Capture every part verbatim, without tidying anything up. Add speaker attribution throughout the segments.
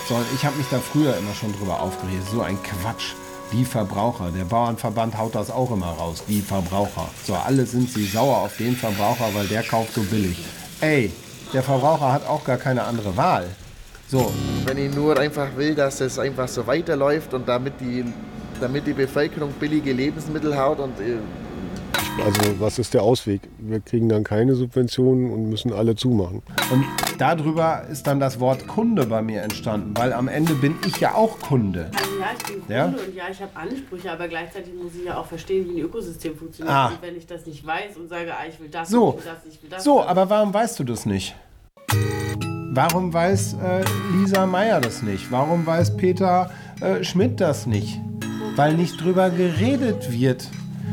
Speaker 1: So, ich habe mich da früher immer schon drüber aufgeregt. So ein Quatsch. Die Verbraucher. Der Bauernverband haut das auch immer raus. Die Verbraucher. So, alle sind sie sauer auf den Verbraucher, weil der kauft so billig. Ey, der Verbraucher hat auch gar keine andere Wahl. So.
Speaker 2: Wenn ich nur einfach will, dass es einfach so weiterläuft und damit die, damit die Bevölkerung billige Lebensmittel haut und äh
Speaker 3: Also was ist der Ausweg? Wir kriegen dann keine Subventionen und müssen alle zumachen.
Speaker 1: Und darüber ist dann das Wort Kunde bei mir entstanden, weil am Ende bin ich ja auch Kunde.
Speaker 4: Also ja, ich bin Kunde
Speaker 1: Ja?
Speaker 4: und ja, ich habe Ansprüche, aber gleichzeitig muss ich ja auch verstehen, wie ein Ökosystem funktioniert.
Speaker 1: Ah.
Speaker 4: Und wenn ich das nicht weiß und sage, ah, ich will das,
Speaker 1: So.
Speaker 4: ich will das, ich will das.
Speaker 1: So,
Speaker 4: dann-
Speaker 1: aber warum weißt du das nicht? Warum weiß äh, Lisa Meyer das nicht? Warum weiß Peter äh, Schmidt das nicht? Weil nicht drüber geredet wird.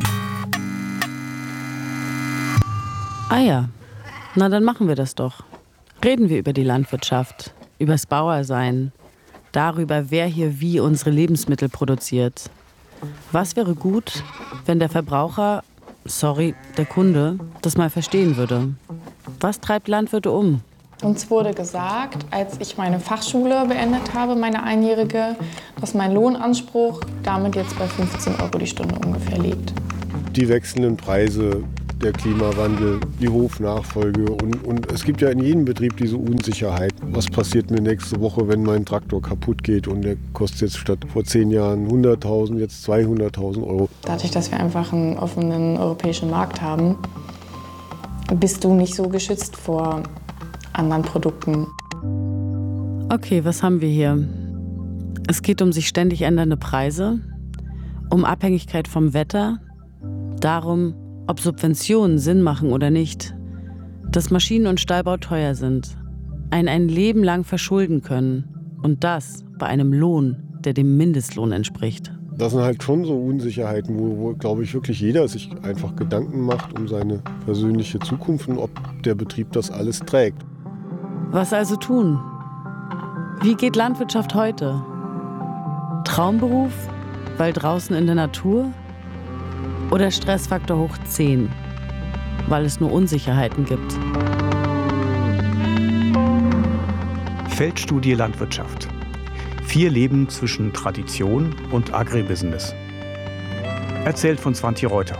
Speaker 4: Ah ja, na dann machen wir das doch. Reden wir über die Landwirtschaft, übers Bauersein, darüber, wer hier wie unsere Lebensmittel produziert. Was wäre gut, wenn der Verbraucher, sorry, der Kunde, das mal verstehen würde? Was treibt Landwirte um?
Speaker 5: Uns wurde gesagt, als ich meine Fachschule beendet habe, meine einjährige, dass mein Lohnanspruch damit jetzt bei fünfzehn Euro die Stunde ungefähr liegt.
Speaker 3: Die wechselnden Preise, der Klimawandel, die Hofnachfolge und, und es gibt ja in jedem Betrieb diese Unsicherheit. Was passiert mir nächste Woche, wenn mein Traktor kaputt geht und der kostet jetzt statt vor zehn Jahren hunderttausend, jetzt zweihunderttausend Euro.
Speaker 5: Dadurch, dass wir einfach einen offenen europäischen Markt haben, bist du nicht so geschützt vor anderen Produkten.
Speaker 4: Okay, was haben wir hier? Es geht um sich ständig ändernde Preise, um Abhängigkeit vom Wetter, darum, ob Subventionen Sinn machen oder nicht, dass Maschinen- und Stallbau teuer sind, einen ein Leben lang verschulden können und das bei einem Lohn, der dem Mindestlohn entspricht.
Speaker 3: Das sind halt schon so Unsicherheiten, wo, wo glaube ich, wirklich jeder sich einfach Gedanken macht um seine persönliche Zukunft und ob der Betrieb das alles trägt.
Speaker 4: Was also tun? Wie geht Landwirtschaft heute? Traumberuf, weil draußen in der Natur? Oder Stressfaktor hoch zehn, weil es nur Unsicherheiten gibt?
Speaker 6: Feldstudie Landwirtschaft. Vier Leben zwischen Tradition und Agribusiness. Erzählt von Svante Reuter.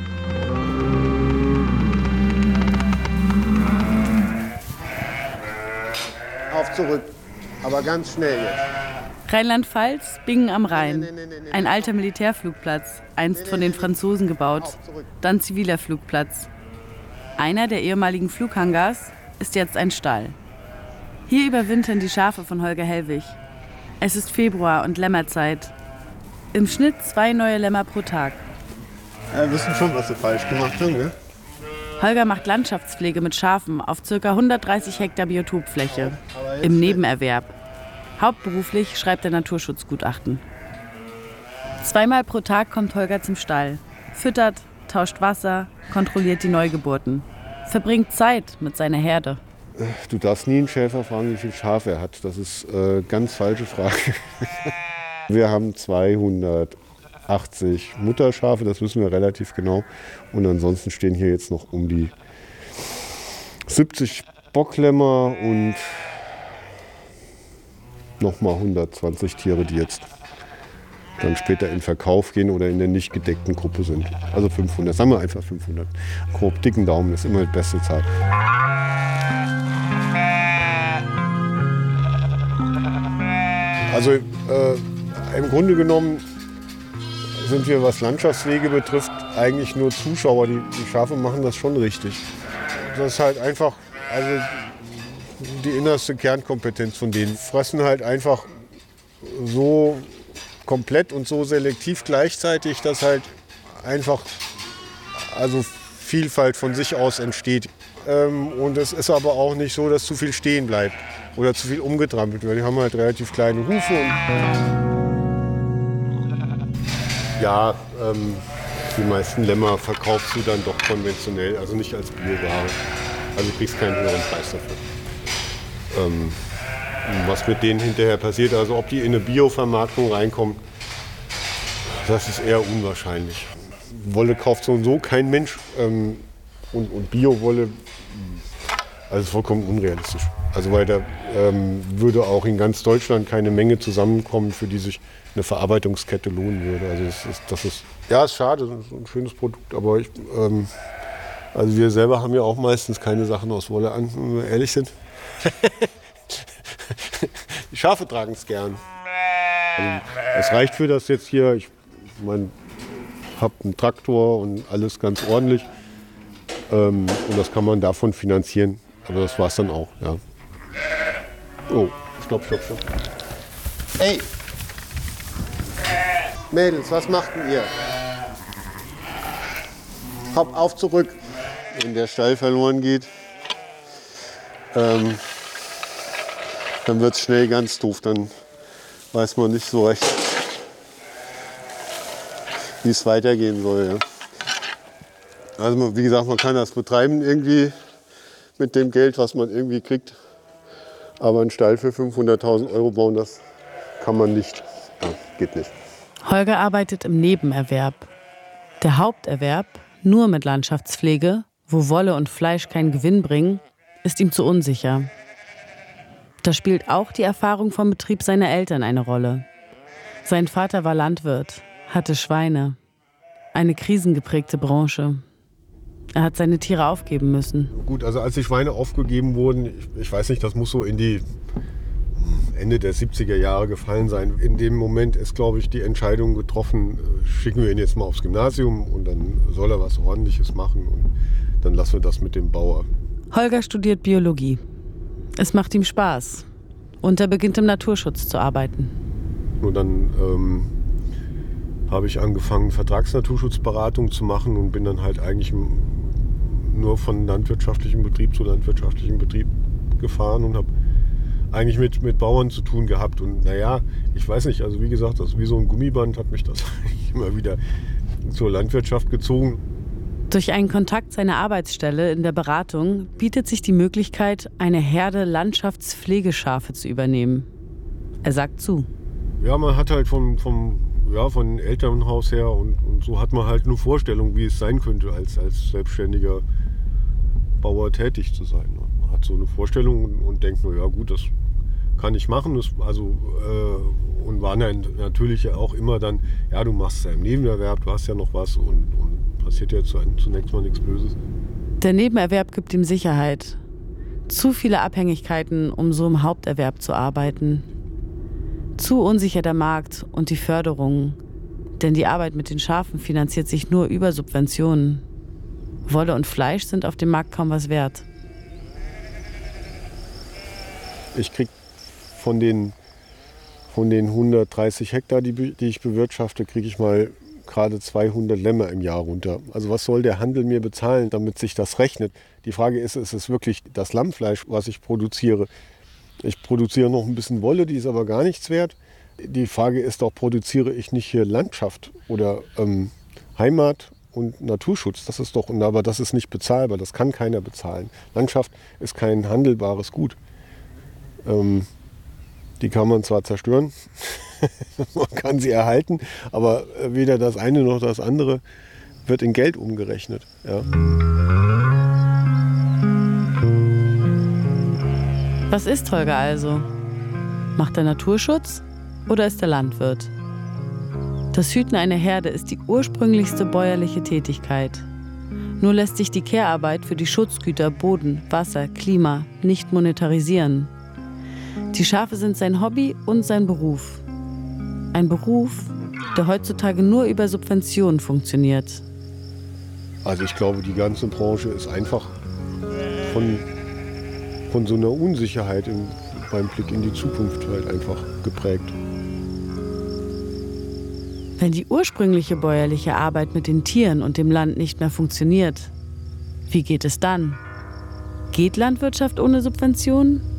Speaker 3: Auf zurück, aber ganz schnell jetzt.
Speaker 4: Rheinland-Pfalz, Bingen am Rhein. Ein alter Militärflugplatz, einst von den Franzosen gebaut, dann ziviler Flugplatz. Einer der ehemaligen Flughangars ist jetzt ein Stall. Hier überwintern die Schafe von Holger Hellwig. Es ist Februar und Lämmerzeit. Im Schnitt zwei neue Lämmer pro Tag.
Speaker 3: Ja, wir wissen schon, was wir falsch gemacht haben, ne?
Speaker 4: Holger macht Landschaftspflege mit Schafen auf ca. hundertdreißig Hektar Biotopfläche. Im Nebenerwerb. Hauptberuflich schreibt er Naturschutzgutachten. Zweimal pro Tag kommt Holger zum Stall. Füttert, tauscht Wasser, kontrolliert die Neugeburten. Verbringt Zeit mit seiner Herde.
Speaker 3: Du darfst nie einen Schäfer fragen, wie viel Schafe er hat. Das ist eine äh, ganz falsche Frage. Wir haben zweihundertachtzig Mutterschafe, das wissen wir relativ genau. Und ansonsten stehen hier jetzt noch um die siebzig Bocklämmer und nochmal hundertzwanzig Tiere, die jetzt dann später in Verkauf gehen oder in der nicht gedeckten Gruppe sind. Also fünfhundert, sagen wir einfach fünfhundert. Grob dicken Daumen ist immer die beste Zahl. Also äh, im Grunde genommen sind wir, was Landschaftspflege betrifft, eigentlich nur Zuschauer. Die, die Schafe machen das schon richtig. Das ist halt einfach also die innerste Kernkompetenz von denen. Fressen halt einfach so komplett und so selektiv gleichzeitig, dass halt einfach also Vielfalt von sich aus entsteht. Ähm, und es ist aber auch nicht so, dass zu viel stehen bleibt oder zu viel umgetrampelt wird. Die haben halt relativ kleine Hufe. Und ja, ähm, die meisten Lämmer verkaufst du dann doch konventionell, also nicht als Bioware. Also du kriegst keinen höheren Preis dafür. Ähm, was mit denen hinterher passiert, also ob die in eine Bio-Vermarktung reinkommen, das ist eher unwahrscheinlich. Wolle kauft so und so kein Mensch ähm, und, und Bio-Wolle, also vollkommen unrealistisch. Also weil da ähm, würde auch in ganz Deutschland keine Menge zusammenkommen, für die sich eine Verarbeitungskette lohnen würde. Also das ist, das ist ja, ist schade, das ist ein schönes Produkt, aber ich, ähm, also wir selber haben ja auch meistens keine Sachen aus Wolle an, wenn wir ehrlich sind. Die Schafe tragen es gern. Also, es reicht für das jetzt hier. Ich mein, habe einen Traktor und alles ganz ordentlich. Ähm, und das kann man davon finanzieren. Aber das war es dann auch. Ja. Oh, stopp, stopp, stopp. Hey! Mädels, was macht denn ihr? Hopp, auf zurück. Wenn der Stall verloren geht, ähm, dann wird es schnell ganz doof. Dann weiß man nicht so recht, wie es weitergehen soll. Ja. Also wie gesagt, man kann das betreiben irgendwie mit dem Geld, was man irgendwie kriegt. Aber einen Stall für fünfhunderttausend Euro bauen, das kann man nicht. Ja, geht nicht.
Speaker 4: Holger arbeitet im Nebenerwerb. Der Haupterwerb, nur mit Landschaftspflege, wo Wolle und Fleisch keinen Gewinn bringen, ist ihm zu unsicher. Da spielt auch die Erfahrung vom Betrieb seiner Eltern eine Rolle. Sein Vater war Landwirt, hatte Schweine. Eine krisengeprägte Branche. Er hat seine Tiere aufgeben müssen.
Speaker 3: Gut, also als die Schweine aufgegeben wurden, ich, ich weiß nicht, das muss so in die Ende der siebziger Jahre gefallen sein. In dem Moment ist, glaube ich, die Entscheidung getroffen, schicken wir ihn jetzt mal aufs Gymnasium und dann soll er was Ordentliches machen und dann lassen wir das mit dem Bauer.
Speaker 4: Holger studiert Biologie. Es macht ihm Spaß und er beginnt im Naturschutz zu arbeiten.
Speaker 3: Und dann ähm, habe ich angefangen, Vertragsnaturschutzberatung zu machen und bin dann halt eigentlich nur von landwirtschaftlichem Betrieb zu landwirtschaftlichem Betrieb gefahren und habe eigentlich mit, mit Bauern zu tun gehabt. Und naja, ich weiß nicht, also wie gesagt, das wie so ein Gummiband hat mich das eigentlich immer wieder zur Landwirtschaft gezogen.
Speaker 4: Durch einen Kontakt seiner Arbeitsstelle in der Beratung bietet sich die Möglichkeit, eine Herde Landschaftspflegeschafe zu übernehmen. Er sagt zu.
Speaker 3: Ja, man hat halt vom, vom, ja, von Elternhaus her und, und so hat man halt eine Vorstellung, wie es sein könnte, als, als selbstständiger Bauer tätig zu sein. Man hat so eine Vorstellung und, und denkt, na ja gut, das kann ich machen. Das, also, äh, und war dann natürlich auch immer dann, ja, du machst ja im Nebenerwerb, du hast ja noch was und, und passiert ja zunächst mal nichts Böses.
Speaker 4: Der Nebenerwerb gibt ihm Sicherheit. Zu viele Abhängigkeiten, um so im Haupterwerb zu arbeiten. Zu unsicher der Markt und die Förderung. Denn die Arbeit mit den Schafen finanziert sich nur über Subventionen. Wolle und Fleisch sind auf dem Markt kaum was wert.
Speaker 3: Ich krieg von den, von den hundertdreißig Hektar, die, die ich bewirtschafte, kriege ich mal gerade zweihundert Lämmer im Jahr runter. Also was soll der Handel mir bezahlen, damit sich das rechnet? Die Frage ist, ist es wirklich das Lammfleisch, was ich produziere? Ich produziere noch ein bisschen Wolle, die ist aber gar nichts wert. Die Frage ist doch, produziere ich nicht hier Landschaft oder ähm, Heimat und Naturschutz? Das ist doch, aber das ist nicht bezahlbar, das kann keiner bezahlen. Landschaft ist kein handelbares Gut. Ähm, die kann man zwar zerstören, man kann sie erhalten, aber weder das eine noch das andere wird in Geld umgerechnet. Ja.
Speaker 4: Was ist Holger also? Macht er Naturschutz oder ist er Landwirt? Das Hüten einer Herde ist die ursprünglichste bäuerliche Tätigkeit. Nur lässt sich die Care-Arbeit für die Schutzgüter Boden, Wasser, Klima nicht monetarisieren. Die Schafe sind sein Hobby und sein Beruf. Ein Beruf, der heutzutage nur über Subventionen funktioniert.
Speaker 3: Also ich glaube, die ganze Branche ist einfach von, von so einer Unsicherheit im, beim Blick in die Zukunft halt einfach geprägt.
Speaker 4: Wenn die ursprüngliche bäuerliche Arbeit mit den Tieren und dem Land nicht mehr funktioniert, wie geht es dann? Geht Landwirtschaft ohne Subventionen?